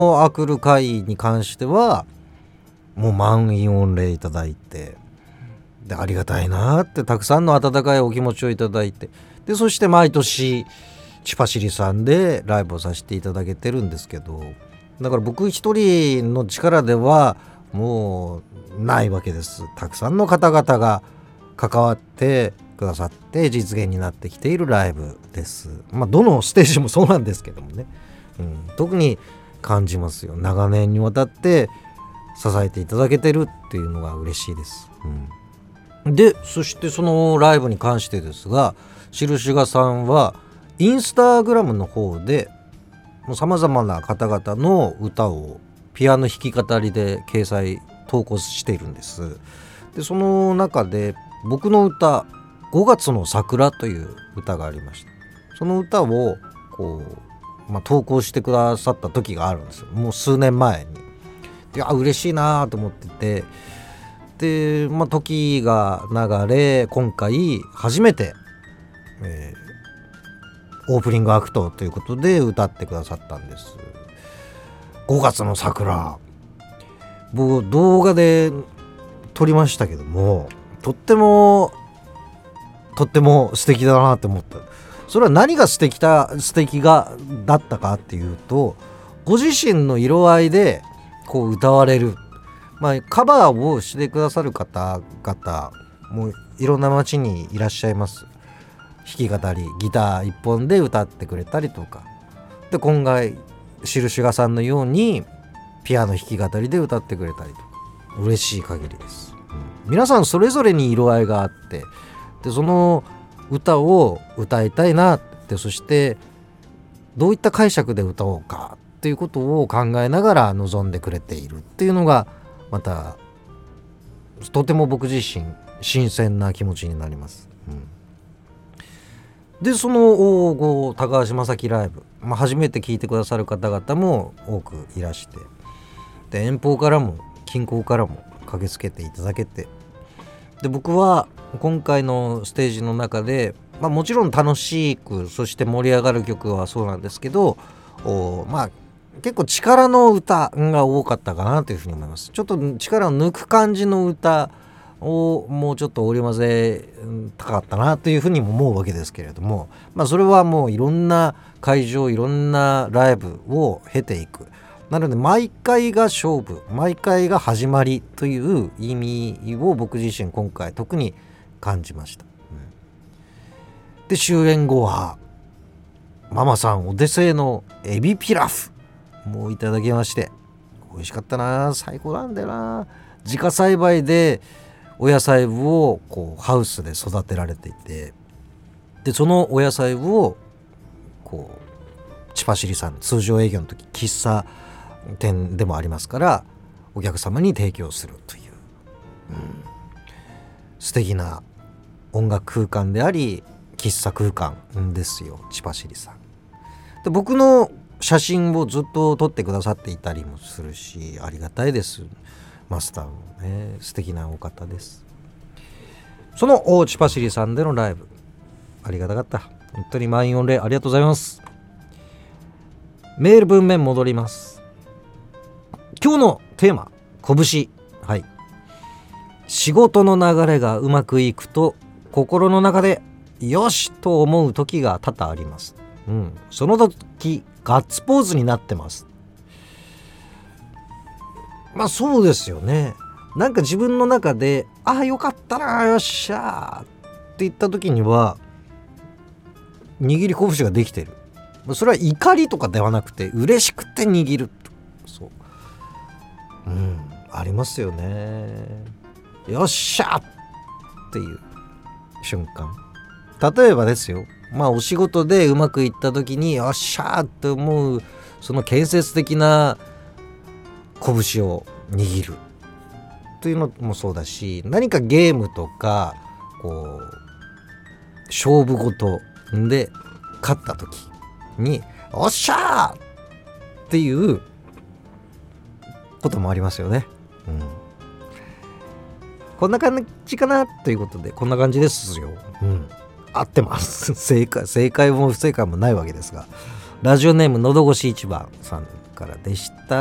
アクル会に関してはもう満員御礼いただいて、でありがたいなって、たくさんの温かいお気持ちをいただいて、でそして毎年チュパシリさんでライブをさせていただけてるんですけど、だから僕一人の力ではもうないわけです。たくさんの方々が関わってくださって実現になってきているライブです。どのステージもそうなんですけどもね、特に感じますよ。長年にわたって支えていただけてるっていうのが嬉しいです。でそしてそのライブに関してですが、シルシュガさんはインスタグラムの方でさまざまな方々の歌をピアノ弾き語りで掲載投稿しているんです。でその中で僕の歌5月の桜という歌がありました。その歌を投稿してくださった時があるんですよ。もう数年前に。で嬉しいなと思ってて、で、時が流れ今回初めて、オープニングアクトということで歌ってくださったんです。5月の桜、僕動画で撮りましたけども、とっても素敵だなって思った。それは何が素敵だったかっていうと、ご自身の色合いで歌われる、カバーをしてくださる方々もいろんな街にいらっしゃいます。弾き語りギター一本で歌ってくれたりとかで、今回シルシュガさんのようにピアノ弾き語りで歌ってくれたりとか、嬉しい限りです。皆さんそれぞれに色合いがあって、でその歌を歌いたいなって、そしてどういった解釈で歌おうかっていうことを考えながら臨んでくれているっていうのがまたとても僕自身新鮮な気持ちになります。でその高橋正樹ライブ、初めて聞いてくださる方々も多くいらして、で遠方からも近郊からも駆けつけていただけて、で僕は今回のステージの中で、もちろん楽しくそして盛り上がる曲はそうなんですけど、結構力の歌が多かったかなというふうに思います。ちょっと力を抜く感じの歌をもうちょっと織り交ぜたかったなというふうにも思うわけですけれども、それはもういろんな会場いろんなライブを経ていく。なので毎回が勝負、毎回が始まりという意味を僕自身今回特に感じました。で終演後はママさんお手製のエビピラフもういただきまして、美味しかったな、最高なんだよな。自家栽培でお野菜部をハウスで育てられていて、でそのお野菜部をチュパシリさん通常営業の時喫茶店でもありますからお客様に提供するという、素敵な音楽空間であり喫茶空間ですよ、チュパシリさんで。僕の写真をずっと撮ってくださっていたりもするし、ありがたいです。マスターもね、素敵なお方です。そのチュパシリさんでのライブありがたかった。本当に満員御礼ありがとうございます。メール文面戻ります。今日のテーマ、拳。仕事の流れがうまくいくと心の中でよしと思う時が多々あります。その時ガッツポーズになってます。そうですよね。なんか自分の中でよかったな、よっしゃーって言った時には握り拳ができてる。それは怒りとかではなくて嬉しくて握る。そう、ありますよね。よっしゃーっていう瞬間。例えばですよ、お仕事でうまくいった時によっしゃーって思う、その建設的な拳を握るというのもそうだし、何かゲームとか勝負事で勝った時におっしゃーっていうこともありますよね。こんな感じかなということで、こんな感じですよ。合ってます正解も不正解もないわけですが、ラジオネームのどごし一番さんかからでした。